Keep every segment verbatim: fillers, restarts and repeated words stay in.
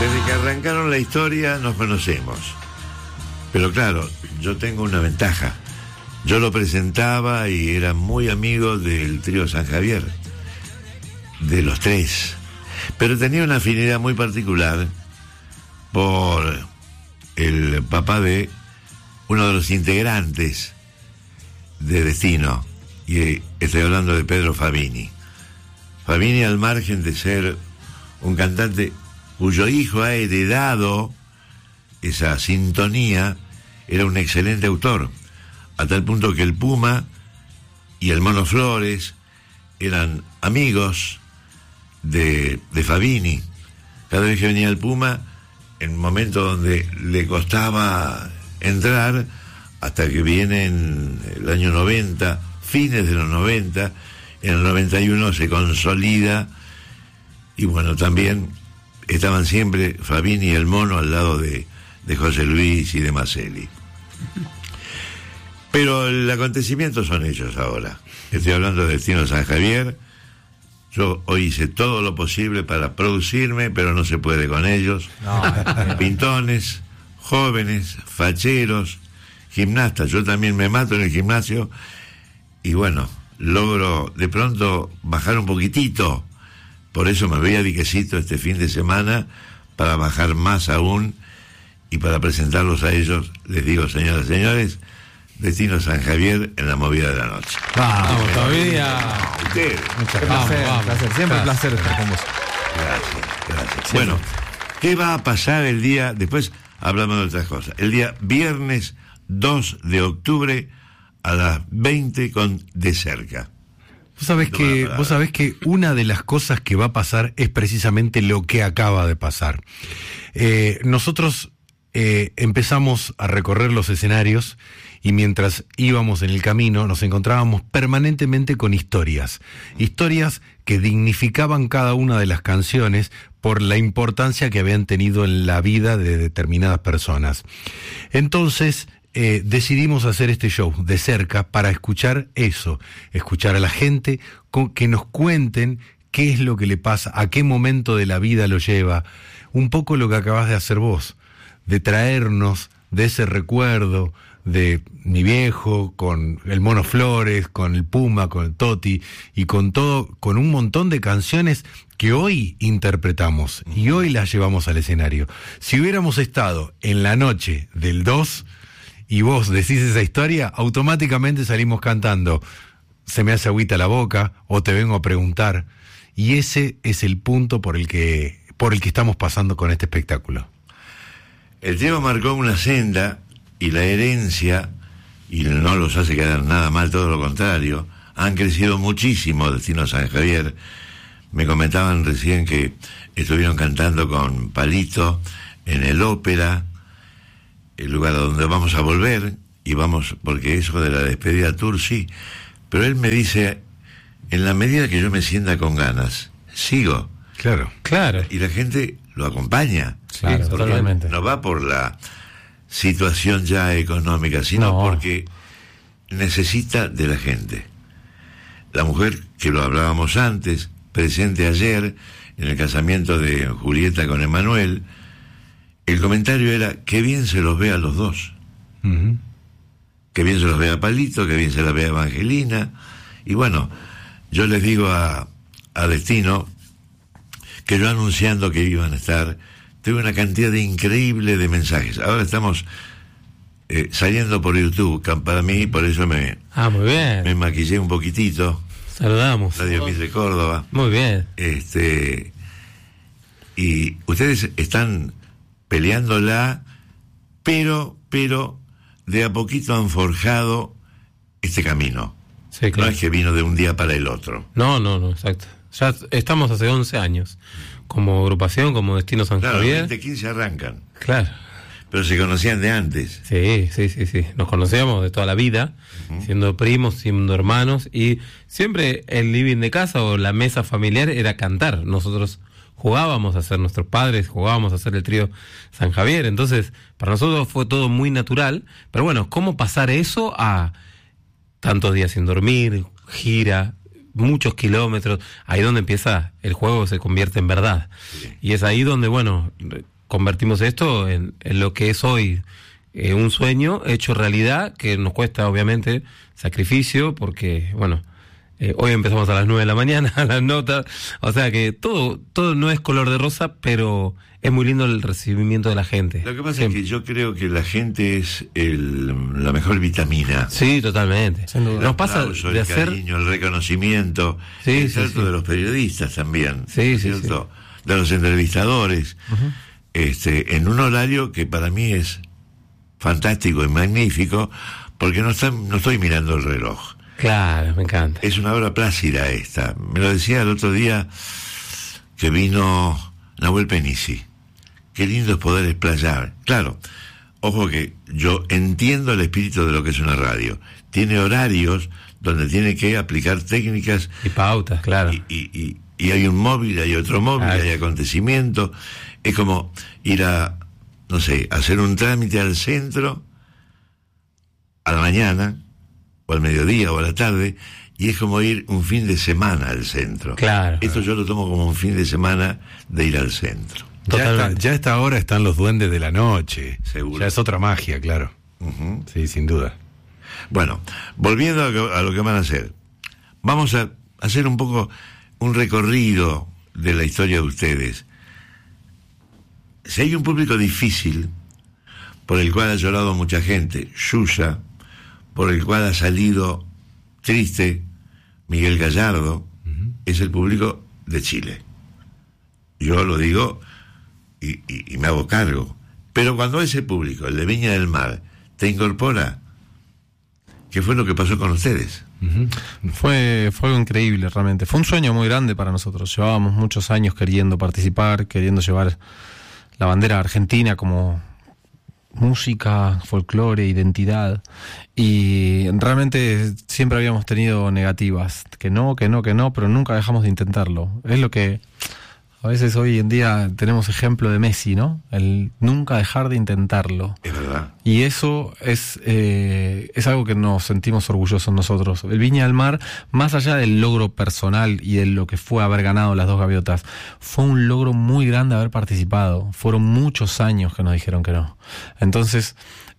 Desde que arrancaron la historia nos conocemos. Pero claro, yo tengo una ventaja. Yo lo presentaba y era muy amigo del trío San Javier, de los tres. Pero tenía una afinidad muy particular por el papá de uno de los integrantes de Destino. Y estoy hablando de Pedro Fabini. Fabini, al margen de ser un cantante cuyo hijo ha heredado esa sintonía, era un excelente autor, a tal punto que el Puma y el Mono Flores eran amigos de, de Fabini. Cada vez que venía el Puma, en momentos donde le costaba entrar, hasta que viene en el año noventa, fines de los noventa, en el noventa y uno se consolida, y bueno, también estaban siempre Fabini y el Mono al lado de, de José Luis y de Maselli. Pero el acontecimiento son ellos ahora. Estoy hablando de Destino San Javier. Yo hoy hice todo lo posible para producirme, pero no se puede con ellos. No. Pintones, jóvenes, facheros, gimnastas. Yo también me mato en el gimnasio y bueno, logro de pronto bajar un poquitito. Por eso me voy a Diquecito este fin de semana para bajar más aún y para presentarlos a ellos. Les digo, señoras y señores, Destino San Javier en la movida de la noche. Vamos, todavía. Ustedes. Muchas placer, vamos, placer. Siempre un placer estar con vos. Gracias, gracias. Sí. Bueno, ¿qué va a pasar el día? Después hablamos de otras cosas. El día viernes dos de octubre a las veinte con De Cerca. Vos sabés que, vos sabés que una de las cosas que va a pasar es precisamente lo que acaba de pasar. Eh, nosotros eh, empezamos a recorrer los escenarios y mientras íbamos en el camino nos encontrábamos permanentemente con historias. Historias que dignificaban cada una de las canciones por la importancia que habían tenido en la vida de determinadas personas. Entonces, Eh, decidimos hacer este show De Cerca para escuchar eso, escuchar a la gente, con, que nos cuenten qué es lo que le pasa, a qué momento de la vida lo lleva, un poco lo que acabas de hacer vos, de traernos de ese recuerdo de mi viejo, con el Mono Flores, con el Puma, con el Toti, y con todo, con un montón de canciones que hoy interpretamos, y hoy las llevamos al escenario. Si hubiéramos estado en la noche del dos, y vos decís esa historia, automáticamente salimos cantando Se me hace agüita la boca, o Te vengo a preguntar, y ese es el punto por el que, por el que estamos pasando con este espectáculo. El tema marcó una senda, y la herencia, y no los hace quedar nada mal, todo lo contrario, han crecido muchísimo Destino San Javier. Me comentaban recién que estuvieron cantando con Palito en el Ópera, el lugar a donde vamos a volver, y vamos, porque eso de la despedida tour, sí, pero él me dice, en la medida que yo me sienta con ganas, sigo. Claro, claro. Y la gente lo acompaña. Claro, totalmente. No va por la situación ya económica, sino no. porque necesita de la gente. La mujer, que lo hablábamos antes, presente ayer, en el casamiento de Julieta con Emanuel, el comentario era, qué bien se los ve a los dos. Uh-huh. Qué bien se los ve a Palito, qué bien se la ve a Evangelina. Y bueno, yo les digo a, a Destino que yo anunciando que iban a estar, tuve una cantidad increíble de mensajes. Ahora estamos eh, saliendo por YouTube, para mí, por eso me, ah, muy bien. me maquillé un poquitito. Saludamos. Radio Mil de Córdoba. Muy bien. Este, y ustedes están peleándola, pero, pero de a poquito han forjado este camino. Sí, claro. No es que vino de un día para el otro. No, no, no, exacto. Ya estamos hace once años, como agrupación, como Destino San claro, Javier. Claro, veinte quince arrancan. Claro. Pero se conocían de antes. Sí, sí, sí, sí. Nos conocíamos de toda la vida, uh-huh. siendo primos, siendo hermanos, y siempre el living de casa o la mesa familiar era cantar. Nosotros jugábamos a ser nuestros padres, jugábamos a ser el trío San Javier, entonces para nosotros fue todo muy natural, pero bueno, ¿cómo pasar eso a tantos días sin dormir, gira, muchos kilómetros, ahí donde empieza el juego, se convierte en verdad. Sí. Y es ahí donde, bueno, convertimos esto en, en lo que es hoy, eh, un sueño hecho realidad, que nos cuesta obviamente sacrificio, porque, bueno, eh, hoy empezamos a las nueve de la mañana, a las notas, o sea que todo, todo no es color de rosa, pero es muy lindo el recibimiento de la gente. Lo que pasa Siempre. es que yo creo que la gente es el, la mejor vitamina. Sí, totalmente. Nos pasa aplauso, de el hacer... cariño, el reconocimiento, Sí, el sí, trato sí. de los periodistas también, Sí, sí, ¿cierto? De los entrevistadores, uh-huh. este, en un horario que para mí es fantástico y magnífico, porque no, está, no estoy mirando el reloj. Claro, me encanta. Es una hora plácida esta. Me lo decía el otro día que vino Nahuel Penici. Qué lindo es poder explayar. Claro, ojo que yo entiendo el espíritu de lo que es una radio. Tiene horarios donde tiene que aplicar técnicas. Y pautas, claro. Y, y, y, y hay un móvil, hay otro móvil, claro. Hay acontecimientos. Es como ir a, no sé, hacer un trámite al centro a la mañana, o al mediodía, o a la tarde, y es como ir un fin de semana al centro. Claro. Esto yo lo tomo como un fin de semana de ir al centro. Ya, está, ya a esta hora están los duendes de la noche. Seguro. Ya es otra magia, claro. Uh-huh. Sí, sin duda. Bueno, volviendo a lo, que, a lo que van a hacer, vamos a hacer un poco un recorrido de la historia de ustedes. Si hay un público difícil, por el cual ha llorado mucha gente, Yuya, por el cual ha salido triste Miguel Gallardo, uh-huh. es el público de Chile. Yo lo digo y, y, y me hago cargo. Pero cuando ese público, el de Viña del Mar, te incorpora, ¿qué fue lo que pasó con ustedes? Uh-huh. Fue, fue algo increíble realmente. Fue un sueño muy grande para nosotros. Llevábamos muchos años queriendo participar, queriendo llevar la bandera argentina como música, folclore, identidad, y realmente siempre habíamos tenido negativas, que no, que no, que no, pero nunca dejamos de intentarlo. Es lo que a veces hoy en día tenemos ejemplo de Messi, ¿no? El nunca dejar de intentarlo. Es verdad. Y eso es eh, es algo que nos sentimos orgullosos nosotros. El Viña del Mar, más allá del logro personal y de lo que fue haber ganado las dos gaviotas, fue un logro muy grande haber participado. Fueron muchos años que nos dijeron que no. Entonces,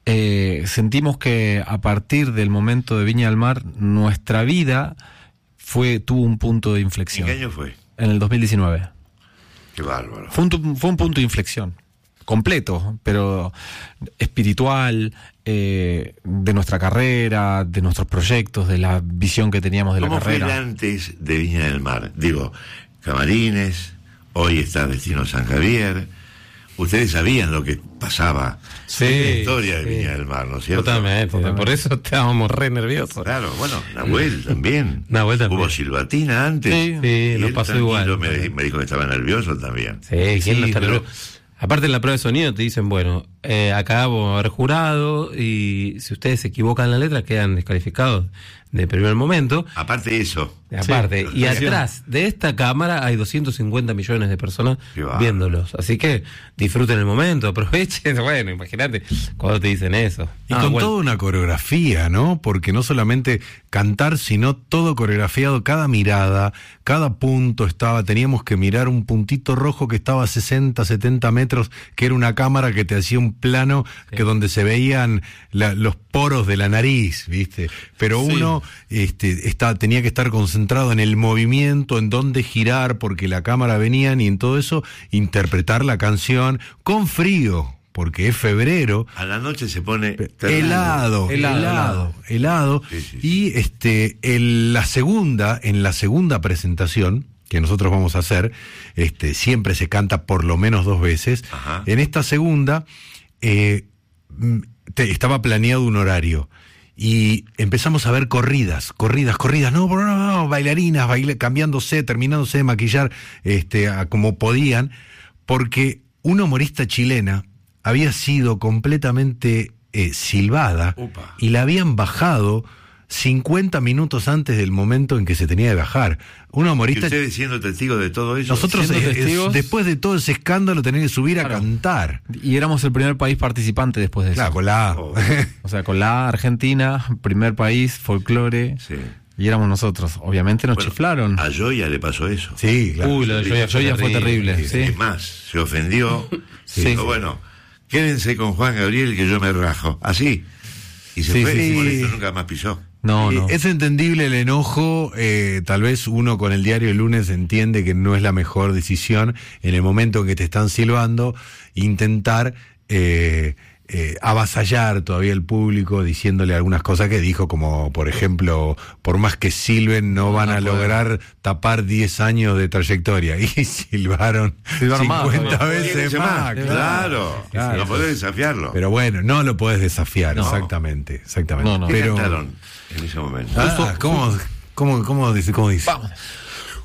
eh, sentimos que a partir del momento de Viña del Mar, nuestra vida fue tuvo un punto de inflexión. ¿En qué año fue? En el dos mil diecinueve. Qué bárbaro. Fue un, fue un punto de inflexión completo, pero espiritual, eh, de nuestra carrera, de nuestros proyectos, de la visión que teníamos de la carrera. ¿Cómo fue antes de Viña del Mar? Digo, Camarines, hoy está Destino San Javier. Ustedes sabían lo que pasaba sí, en la historia de sí. Viña del Mar, ¿no es cierto? Totalmente, Totalmente. Por eso estábamos re nerviosos. Claro, bueno, Nahuel también. Nahuel también. Hubo silbatina antes. Sí, sí nos pasó igual. Me, me dijo que estaba nervioso también. Sí, ¿quién sí, no está pero... nervioso? Aparte en la prueba de sonido te dicen, bueno, eh, acá vamos a haber jurado y si ustedes se equivocan en la letra quedan descalificados de primer momento. Aparte de eso. Aparte, sí, y atrás de esta cámara hay doscientos cincuenta millones de personas viéndolos. Así que disfruten el momento, aprovechen. Bueno, imagínate cuando te dicen eso. Y ah, con bueno. toda una coreografía, ¿no? Porque no solamente cantar, sino todo coreografiado, cada mirada, cada punto estaba, teníamos que mirar un puntito rojo que estaba a sesenta, setenta metros, que era una cámara que te hacía un plano sí. que donde se veían la, los poros de la nariz, ¿viste? Pero sí. uno este, está, tenía que estar concentrado en el movimiento, en dónde girar, porque la cámara venían y en todo eso interpretar la canción con frío. Porque es febrero. A la noche se pone helado, helado, helado, helado. Sí, sí, sí. Y este, el, la segunda, en la segunda presentación que nosotros vamos a hacer, este, siempre se canta por lo menos dos veces. Ajá. En esta segunda eh, te, estaba planeado un horario y empezamos a ver corridas, corridas, corridas. No, no, no, bailarinas, baila, cambiándose, terminándose de maquillar, este, a como podían, porque una humorista chilena había sido completamente eh, silbada. Upa. Y la habían bajado cincuenta minutos antes del momento en que se tenía que bajar. Una humorista... ¿Y ustedes siendo testigos de todo eso? Nosotros, eh, testigos... después de todo ese escándalo, tenían que subir claro. a cantar. Y éramos el primer país participante después de eso. Claro, con la A. Oh. O sea, con la A, Argentina, primer país, folclore. Sí. Y éramos nosotros. Obviamente nos Bueno, chiflaron. A Joya le pasó eso. Sí, claro. Uy, lo de Joya fue Joya fue terrible. terrible, Sí. Es más, se ofendió. Sí. Dijo, bueno, quédense con Juan Gabriel que yo me rajo. Así. Y se Sí, fue sí, y por sí. eso nunca más pisó. No, Eh, no. Es entendible el enojo, eh, tal vez uno con el diario el lunes entiende que no es la mejor decisión en el momento en que te están silbando, intentar eh, eh, avasallar todavía el público diciéndole algunas cosas que dijo, como por ejemplo, por más que silben no van no a puede. lograr tapar diez años de trayectoria, y silbaron Silbaron más, cincuenta ¿no? veces Fíjense más, Claro. claro. Claro. No podés desafiarlo. Pero bueno, no lo podés desafiar, No. exactamente, exactamente. No, no. ¿Qué Pero, cantaron en ese momento? Ah, ¿cómo, cómo, cómo dice? ¿Cómo dice? Vamos.